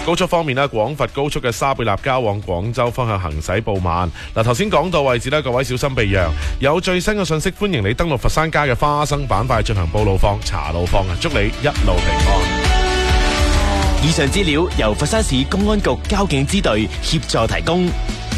高速方面呢，廣佛高速嘅沙貝立交往廣州方向行駛報慢。嗱，頭先講到位置呢，各位小心避讓。有最新嘅信息，歡迎你登錄佛山街嘅花生板塊進行報路況、查路況啊！祝你一路平安。 以上資料由佛山市公安局交警支隊協助提供。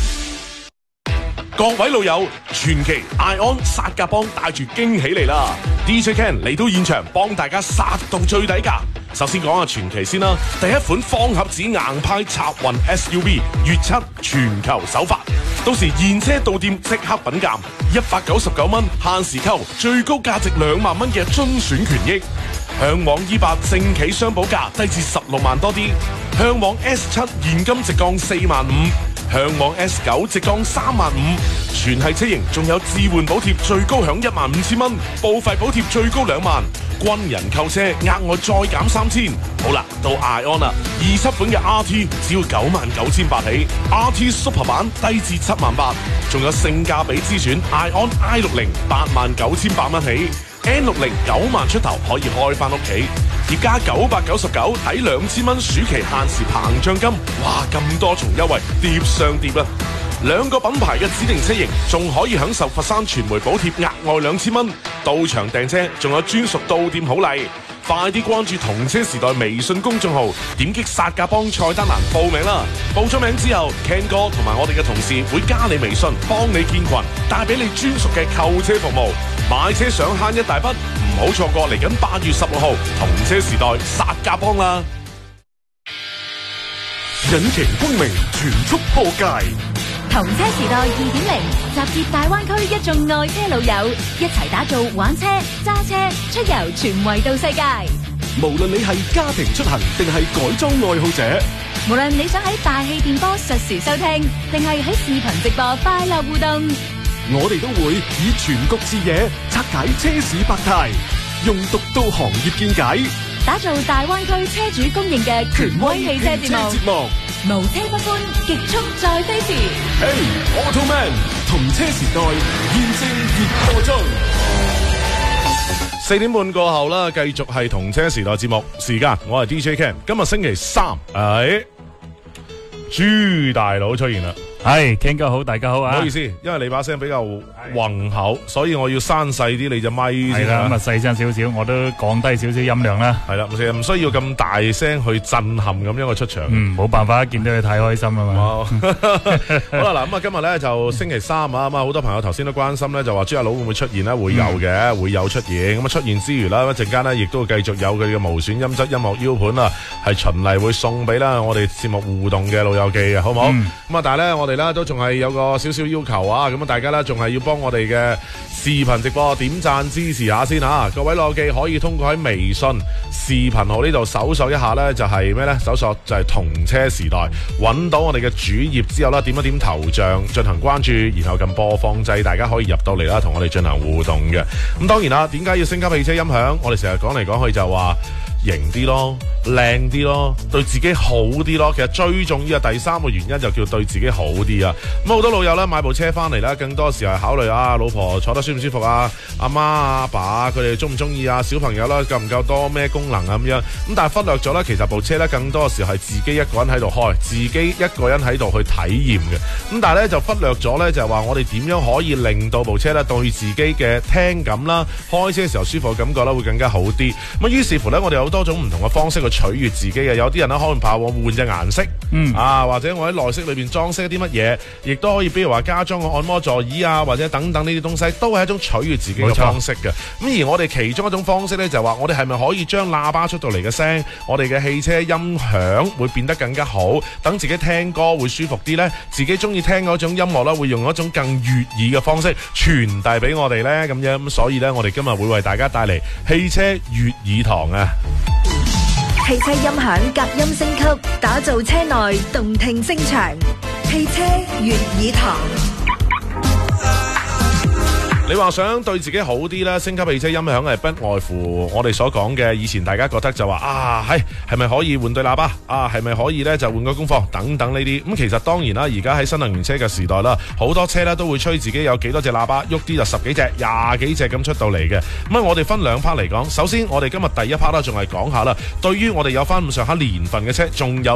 各位老友，傳奇艾安殺價幫帶住驚喜嚟啦 ！DJ Ken 嚟到現場幫大家殺到最底價。首先講下傳奇先啦，第一款方盒子硬派插運 SUV 粵7全球首發，到時現車到店即刻品鑑，199蚊限時購，最高價值2萬蚊嘅臻選權益。向往 E8 正企雙保價低至16萬多啲，向往 S7 現金直降4萬5。向往 S9 直降3萬5，全系車型仲有置換補貼最高享15000蚊，報廢補貼最高2萬，軍人購車額外再減3000。好啦，到艾安啦，27款嘅 RT 只要99800起 ，RT Super 版低至7萬8，仲有性價比之選艾安 i60 89800蚊起。N60 9萬出頭可以開翻屋企，而家999抵2000蚊暑期限時膨脹金，哇！咁多重優惠，疊上疊啊！2個品牌嘅指定車型仲可以享受佛山傳媒補貼額外2000蚊，到場訂車仲有專屬到店好禮。快啲關注同車時代微信公眾號，點擊殺價幫菜單欄報名啦！報咗名之後 ，Ken 哥同埋我哋嘅同事會加你微信，幫你建群，帶俾你專屬嘅購車服務。買車想慳一大筆，唔好錯過嚟緊8月16號同車時代殺價幫啦！ 引擎光明全速破界。 同車時代2.0，集結大灣區一眾愛車老友，一齊打造玩車、揸車、出遊全維度世界。 無論你係家庭出行定係改裝愛好者， 無論你想喺大氣電波實時收聽，定係喺視頻直播快樂互動， 我哋都會以全局視野拆解車市百態，用獨到行業見解， 打造大灣區車主公認嘅權威汽車節目。無車不歡，極速再飛馳。 Automan 同車時代現正熱播中。 4點半過後啦，繼續係同車時代節目時間，我係 DJ Ken。今日星期3，朱大佬出現啦。 係，Ken 哥好，大家好啊！ 唔好意思，因為你把聲比較宏厚，所以我要閂細啲你隻咪先啦。 咁啊細聲少少，我都降低少少音量啦。 係啦，唔需要咁大聲去震撼咁樣嘅出場。 冇辦法，見到你太開心啦嘛。 好啦，嗱咁啊，今日咧就星期3啊，咁啊好多朋友頭先都關心咧，就話朱阿佬會唔會出現咧？會有嘅，會有出現。咁啊出現之餘啦，一陣間咧亦都會繼續有佢嘅無損音質音樂 U 盤啊，係循例會送俾啦我哋節目互動嘅老友記嘅，好唔好？咁啊，但係咧我哋咧都仲係有個少少要求啊，咁啊大家咧仲係要幫我哋嘅視頻直播點讚支持下先啊！各位老友記可以通過喺微信視頻號呢度搜索一下咧，就係咩咧？搜索就係同車時代，揾到我哋嘅主頁之後啦，點一點頭像進行關注，然後撳播放掣，大家可以入到嚟啦，同我哋進行互動嘅。咁當然啦，點解要升級汽車音響？我哋成日講嚟講去就話型啲咯，靚啲咯，對自己好啲咯。其實最重要嘅第3個原因就叫對自己好啲啊！咁好多老友咧買部車翻嚟啦，更多時候係考慮老婆坐得舒唔舒服啊，阿媽阿爸佢哋中唔中意啊，小朋友啦夠唔夠多咩功能啊咁樣。咁但係忽略咗咧，其實部車咧更多嘅時候係自己一個人喺度開，自己一個人喺度去體驗嘅。咁但係咧就忽略咗咧，就係話我哋點樣可以令到部車咧對自己嘅聽感啦，開車嘅時候舒服嘅感覺啦會更加好啲。咁於是乎咧，我哋有好多種唔同嘅方式去取悅自己嘅。有啲人咧可能怕我換隻顏色，或者我喺內飾裏邊裝飾一啲乜嘢，亦都可以比如話加裝個按摩座椅啊，或者等等呢啲東西，都係一種取悅自己嘅方式嘅。咁而我哋其中一種方式咧，就係話我哋係咪可以將喇叭出到嚟嘅聲，我哋嘅汽車音響會變得更加好，等自己聽歌會舒服啲呢？自己中意聽嗰種音樂啦，會用一種更悅耳嘅方式傳遞俾我哋呢？咁樣。咁所以呢，我哋今日會為大家帶嚟汽車悅耳堂啊！ 汽車音響隔音升級，打造車內動聽聲場。汽車悅耳堂。 你話想對自己好啲咧，升級汽車音響係不外乎我哋所講嘅。以前大家覺得就話係咪可以換對喇叭啊？係咪可以咧就換個功放等等呢啲？咁其實當然啦，而家喺新能源車嘅時代啦，好多車咧都會吹自己有幾多隻喇叭，喐啲就10幾隻、20幾隻咁出到嚟嘅。咁我哋分2 part 嚟講。首先我哋今日第一 part 啦，仲係講下啦，對於我哋有翻咁上下年份嘅車，仲有